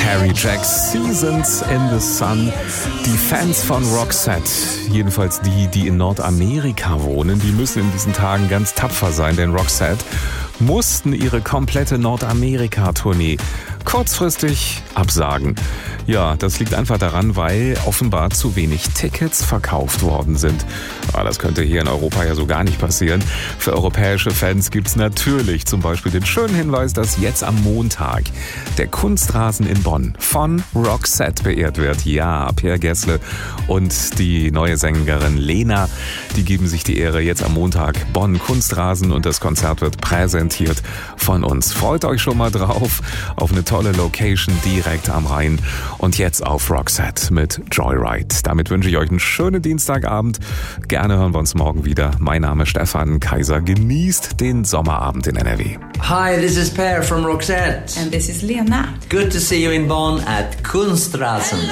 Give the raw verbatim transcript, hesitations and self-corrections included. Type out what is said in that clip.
Harry Jacks, Seasons in the Sun. Die Fans von Roxette, jedenfalls die, die in Nordamerika wohnen, die müssen in diesen Tagen ganz tapfer sein, denn Roxette mussten ihre komplette Nordamerika-Tournee kurzfristig absagen. Ja, das liegt einfach daran, weil offenbar zu wenig Tickets verkauft worden sind. Aber das könnte hier in Europa ja so gar nicht passieren. Für europäische Fans gibt's natürlich zum Beispiel den schönen Hinweis, dass jetzt am Montag der Kunstrasen in Bonn von Roxette beehrt wird. Ja, Per Gessle und die neue Sängerin Lena, die geben sich die Ehre jetzt am Montag. Bonn Kunstrasen, und das Konzert wird präsentiert von uns. Freut euch schon mal drauf auf eine tolle Location direkt am Rhein. Und jetzt auf Roxette mit Joyride. Damit wünsche ich euch einen schönen Dienstagabend. Gerne hören wir uns morgen wieder. Mein Name ist Stefan Kaiser. Genießt den Sommerabend in N R W. Hi, this is Per from Roxette. And this is Lena. Good to see you in Bonn at Kunstrasen.